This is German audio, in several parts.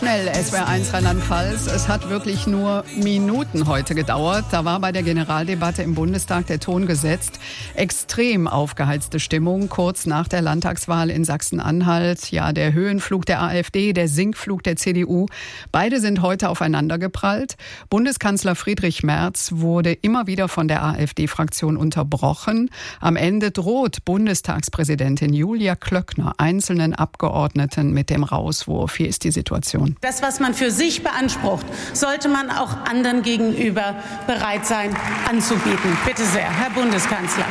Schnell, SWR1 Rheinland-Pfalz. Es hat wirklich nur Minuten heute gedauert. Da war bei der Generaldebatte im Bundestag der Ton gesetzt. Extrem aufgeheizte Stimmung kurz nach der Landtagswahl in Sachsen-Anhalt. Ja, der Höhenflug der AfD, der Sinkflug der CDU. Beide sind heute aufeinander geprallt. Bundeskanzler Friedrich Merz wurde immer wieder von der AfD-Fraktion unterbrochen. Am Ende droht Bundestagspräsidentin Julia Klöckner einzelnen Abgeordneten mit dem Rauswurf. Hier ist die Situation. Das, was man für sich beansprucht, sollte man auch anderen gegenüber bereit sein anzubieten. Bitte sehr, Herr Bundeskanzler.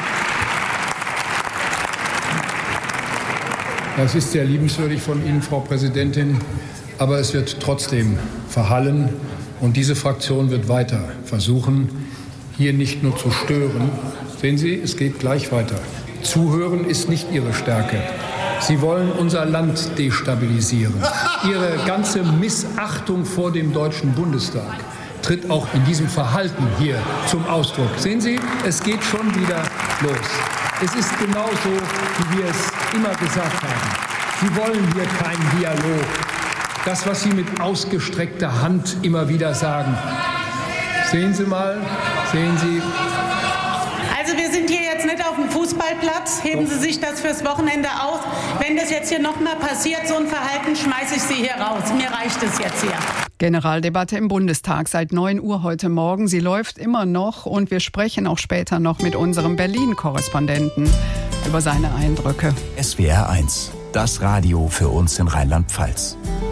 Das ist sehr liebenswürdig von Ihnen, Frau Präsidentin, aber es wird trotzdem verhallen. Und diese Fraktion wird weiter versuchen, hier nicht nur zu stören. Sehen Sie, es geht gleich weiter. Zuhören ist nicht Ihre Stärke. Sie wollen unser Land destabilisieren. Ihre ganze Missachtung vor dem Deutschen Bundestag tritt auch in diesem Verhalten hier zum Ausdruck. Sehen Sie, es geht schon wieder los. Es ist genauso, wie wir es immer gesagt haben. Sie wollen hier keinen Dialog. Das, was Sie mit ausgestreckter Hand immer wieder sagen. Sehen Sie mal, sehen Sie. Also wir sind hier jetzt nicht auf dem Fußballplatz. Heben Sie sich das fürs Wochenende auf. Wenn das jetzt hier nochmal passiert, so ein Verhalten, schmeiße ich Sie hier raus. Mir reicht es jetzt hier. Generaldebatte im Bundestag seit 9 Uhr heute Morgen. Sie läuft immer noch und wir sprechen auch später noch mit unserem Berlin-Korrespondenten über seine Eindrücke. SWR1, das Radio für uns in Rheinland-Pfalz.